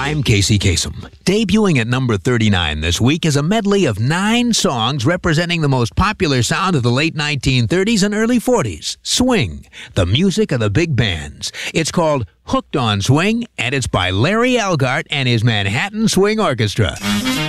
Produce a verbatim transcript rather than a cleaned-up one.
I'm Casey Kasem. Debuting at number thirty-nine this week is a medley of nine songs representing the most popular sound of the late nineteen thirties and early forties, swing, the music of the big bands. It's called Hooked on Swing, and it's by Larry Elgart and his Manhattan Swing Orchestra.